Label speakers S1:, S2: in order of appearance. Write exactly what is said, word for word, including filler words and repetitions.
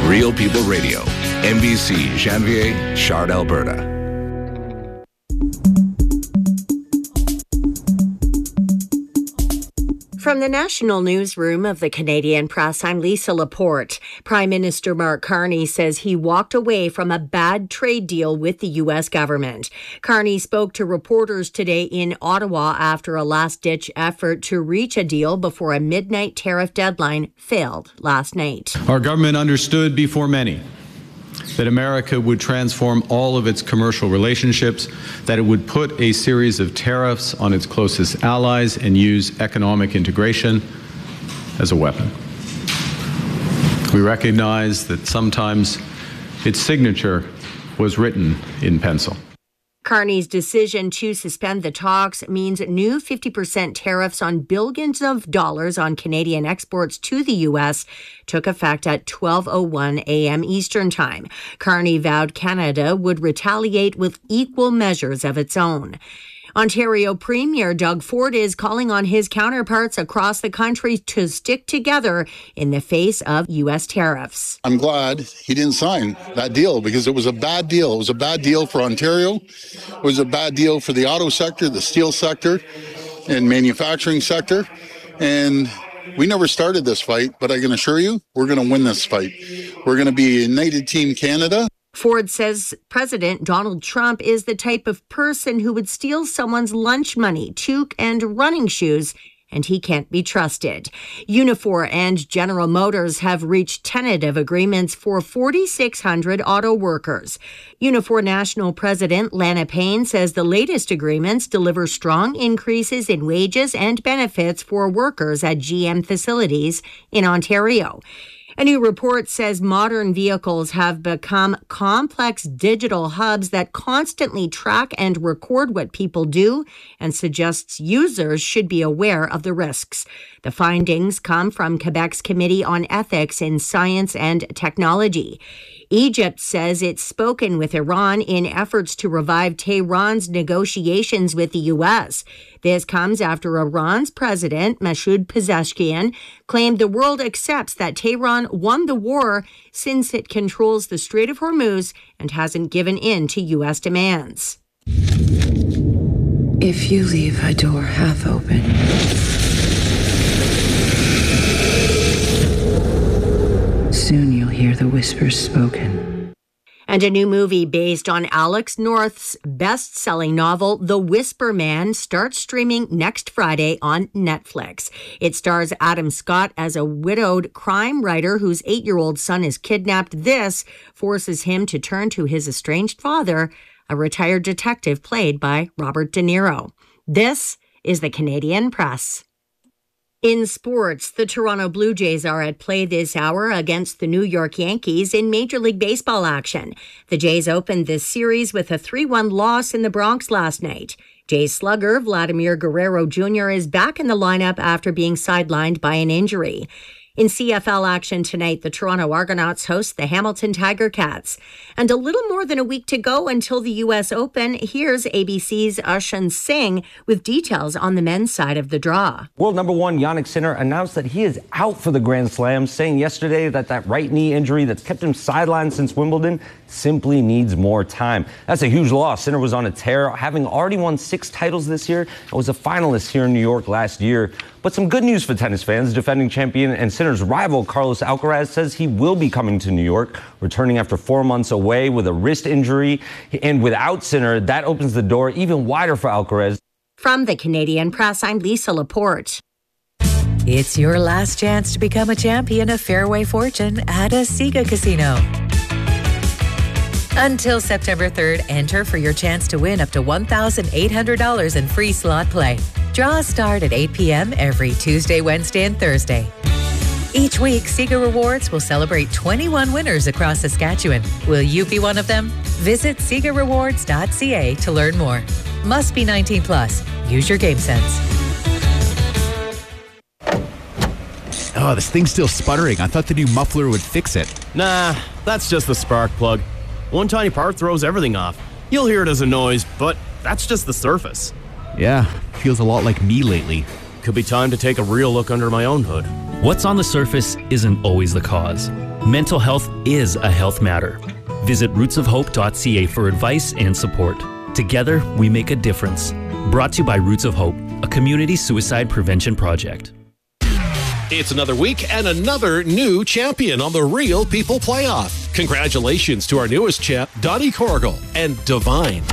S1: Real People Radio, N B C, Janvier, Chard, Alberta.
S2: From the national newsroom of the Canadian Press, I'm Lisa Laporte. Prime Minister Mark Carney says he walked away from a bad trade deal with the U S government. Carney spoke to reporters today in Ottawa after a last-ditch effort to reach a deal before a midnight tariff deadline failed last night.
S3: Our government understood before many that America would transform all of its commercial relationships, that it would put a series of tariffs on its closest allies and use economic integration as a weapon. We recognize that sometimes its signature was written in pencil.
S2: Carney's decision to suspend the talks means new fifty percent tariffs on billions of dollars on Canadian exports to the U S took effect at twelve oh one a.m. Eastern Time. Carney vowed Canada would retaliate with equal measures of its own. Ontario Premier Doug Ford is calling on his counterparts across the country to stick together in the face of U S tariffs.
S4: I'm glad he didn't sign that deal because it was a bad deal. It was a bad deal for Ontario. It was a bad deal for the auto sector, the steel sector, and manufacturing sector. And we never started this fight, but I can assure you, we're going to win this fight. We're going to be a united team Canada.
S2: Ford says President Donald Trump is the type of person who would steal someone's lunch money, toque, and running shoes, and he can't be trusted. Unifor and General Motors have reached tentative agreements for forty-six hundred auto workers. Unifor National President Lana Payne says the latest agreements deliver strong increases in wages and benefits for workers at G M facilities in Ontario. A new report says modern vehicles have become complex digital hubs that constantly track and record what people do and suggests users should be aware of the risks. The findings come from Quebec's Committee on Ethics in Science and Technology. Egypt says it's spoken with Iran in efforts to revive Tehran's negotiations with the U S. This comes after Iran's president, Masoud Pezeshkian, claimed the world accepts that Tehran won the war since it controls the Strait of Hormuz and hasn't given in to U S demands.
S5: If you leave a door half open, soon you'll hear the whispers spoken.
S2: And a new movie based on Alex North's best-selling novel, The Whisper Man, starts streaming next Friday on Netflix. It stars Adam Scott as a widowed crime writer whose eight-year-old son is kidnapped. This forces him to turn to his estranged father, a retired detective played by Robert De Niro. This is the Canadian Press. In sports, the Toronto Blue Jays are at play this hour against the New York Yankees in Major League Baseball action. The Jays opened this series with a three one loss in the Bronx last night. Jays slugger Vladimir Guerrero Junior is back in the lineup after being sidelined by an injury. In C F L action tonight, the Toronto Argonauts host the Hamilton Tiger Cats. And a little more than a week to go until the U S Open. Here's A B C's Ashan Singh with details on the men's side of the draw.
S6: World number one Jannik Sinner announced that he is out for the Grand Slam, saying yesterday that that right knee injury that's kept him sidelined since Wimbledon simply needs more time. That's a huge loss. Sinner was on a tear, having already won six titles this year and was a finalist here in New York last year. But some good news for tennis fans. Defending champion and Sinner's rival Carlos Alcaraz says he will be coming to New York, returning after four months away with a wrist injury. And without Sinner, that opens the door even wider for Alcaraz.
S2: From the Canadian Press, I'm Lisa Laporte.
S7: It's your last chance to become a champion of Fairway Fortune at a Sega Casino. Until September third, enter for your chance to win up to one thousand eight hundred dollars in free slot play. Draws start at eight p.m. every Tuesday, Wednesday, and Thursday. Each week, Sega Rewards will celebrate twenty-one winners across Saskatchewan. Will you be one of them? Visit sega rewards dot c a to learn more. Must be nineteen plus. Use your game sense.
S8: Oh, this thing's still sputtering. I thought the new muffler would fix it.
S9: Nah, that's just the spark plug. One tiny part throws everything off. You'll hear it as a noise, but that's just the surface.
S8: Yeah, feels a lot like me lately.
S9: Could be time to take a real look under my own hood.
S10: What's on the surface isn't always the cause. Mental health is a health matter. Visit roots of hope dot c a for advice and support. Together, we make a difference. Brought to you by Roots of Hope, a community suicide prevention project.
S11: It's another week and another new champion on the Real People Playoff. Congratulations to our newest champ, Donnie Corrigal and Divine.